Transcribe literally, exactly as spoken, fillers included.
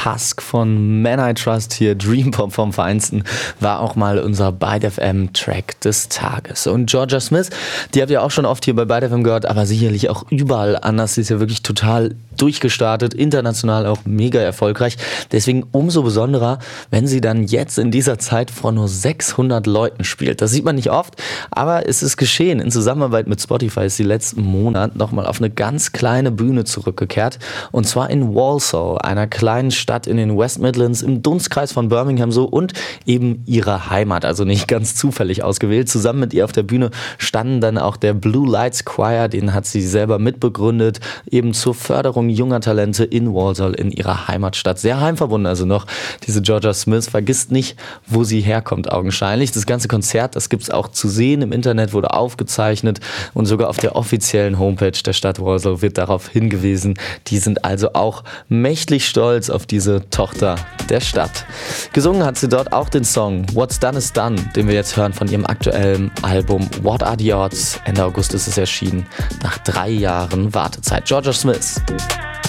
Husk von Man I Trust hier, Dream Pop vom Feinsten, war auch mal unser Byte F M Track des Tages. Und Jorja Smith, die habt ihr auch schon oft hier bei Byte F M gehört, aber sicherlich auch überall anders. Sie ist ja wirklich total durchgestartet, international auch mega erfolgreich. Deswegen umso besonderer, wenn sie dann jetzt in dieser Zeit vor nur sechshundert Leuten spielt. Das sieht man nicht oft, aber es ist geschehen. In Zusammenarbeit mit Spotify ist sie letzten Monat nochmal auf eine ganz kleine Bühne zurückgekehrt. Und zwar in Walsall, einer kleinen Stadt in den West Midlands im Dunstkreis von Birmingham so und eben ihre Heimat, also nicht ganz zufällig ausgewählt. Zusammen mit ihr auf der Bühne standen dann auch der Blue Lights Choir, den hat sie selber mitbegründet, eben zur Förderung junger Talente in Walsall in ihrer Heimatstadt. Sehr heimverbunden also noch, diese Jorja Smith. Vergisst nicht, wo sie herkommt augenscheinlich. Das ganze Konzert, das gibt es auch zu sehen im Internet, wurde aufgezeichnet und sogar auf der offiziellen Homepage der Stadt Walsall wird darauf hingewiesen. Die sind also auch mächtig stolz auf diese Tochter der Stadt. Gesungen hat sie dort auch den Song What's Done Is Done, den wir jetzt hören von ihrem aktuellen Album What Are The Odds. Ende August ist es erschienen, nach drei Jahren Wartezeit. Jorja Smith.